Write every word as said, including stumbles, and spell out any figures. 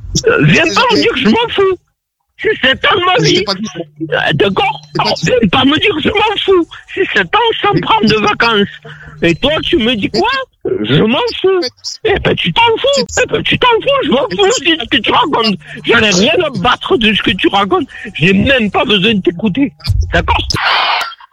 Euh, Viens pas me dire que je m'en fous. C'est sept ans de ma vie. Euh, D'accord. Alors, viens pas me dire que je m'en fous. C'est sept ans sans prendre de vacances. Et toi, tu me dis quoi? Je m'en fous. Eh ben, tu t'en fous. Eh ben, tu t'en fous. Je m'en fous de ce que tu racontes. J'en ai rien à battre de ce que tu racontes. J'ai même pas besoin de t'écouter. D'accord?